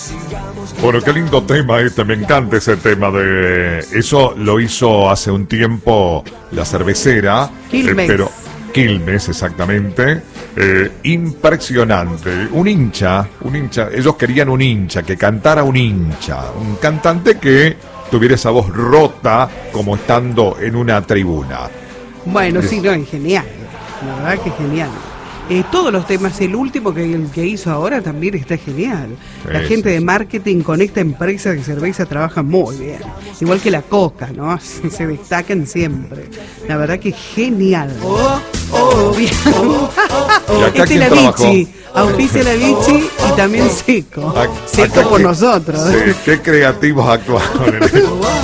Bueno, qué lindo tema este, me encanta ese tema de... Eso lo hizo hace un tiempo la cervecera. Quilmes. Pero Quilmes, exactamente. Impresionante. Un hincha, ellos querían un hincha, que cantara un hincha. Un cantante que tuviera esa voz rota como estando en una tribuna. Bueno, sí, no, es genial. La verdad que es genial. Todos los temas, el último que hizo ahora también está genial. La gente de marketing con esta empresa de cerveza trabaja muy bien. Igual que la Coca, ¿no? Se destacan siempre. La verdad que es genial. Bien. ¿Y acá Este quién la trabajó? Vichy, auspicia la Vichy y también Seco. Seco Acá por quién- nosotros. Sí, qué creativos actuaron en esto.